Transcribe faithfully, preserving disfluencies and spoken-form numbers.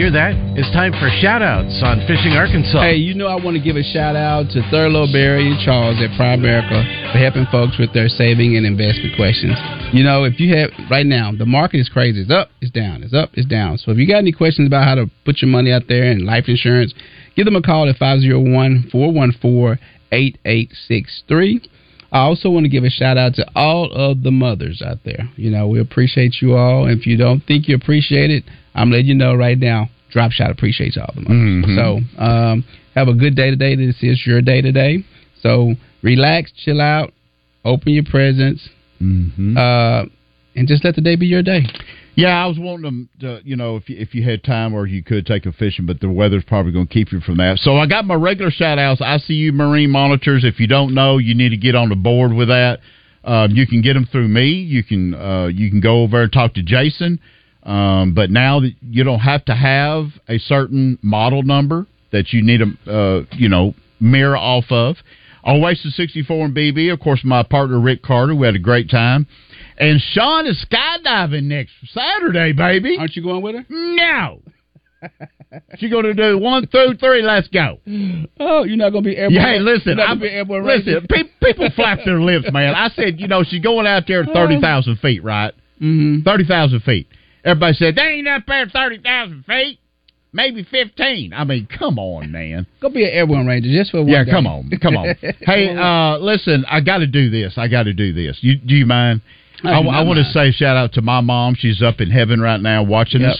hear that? It's time for shout-outs on Fishing Arkansas. Hey, you know I want to give a shout-out to Thurlow, Barry, and Charles at Primerica for helping folks with their saving and investment questions. You know, if you have, right now, the market is crazy. It's up, it's down, it's up, it's down. So if you got any questions about how to put your money out there in life insurance, give them a call at five oh one, four one four, eight eight six three. I also want to give a shout out to all of the mothers out there. You know, we appreciate you all. If you don't think you appreciate it, I'm letting you know right now, Drop Shot appreciates all the mothers. Mm-hmm. So um, have a good day today. This is your day today. So relax, chill out, open your presents, mm-hmm. uh, and just let the day be your day. Yeah, I was wanting them to, you know, if you, if you had time or you could take them fishing, but the weather's probably going to keep you from that. So I got my regular shout-outs, I C U Marine Monitors. If you don't know, you need to get on the board with that. Um, you can get them through me. You can uh, you can go over and talk to Jason. Um, but now that you don't have to have a certain model number that you need to, uh, you know, mirror off of. Oasis sixty-four and B B, of course, my partner Rick Carter. We had a great time. And Sean is skydiving next Saturday, baby. Aren't you going with her? No. She's going to do one through three. Let's go. Oh, you're not going to be airborne. Yeah, hey, listen. I'm, be airborne listen, pe- people flap their lips, man. I said, you know, she's going out there at thirty thousand feet, right? Mm-hmm. thirty thousand feet. Everybody said, they ain't up there at thirty thousand feet. Maybe fifteen. I mean, come on, man. Go be an airborne ranger just for one Yeah, day. come on. Come on. Hey, uh, listen, I got to do this. I got to do this. You, do you mind? I, I, I want to say shout out to my mom. She's up in heaven right now watching yep. us.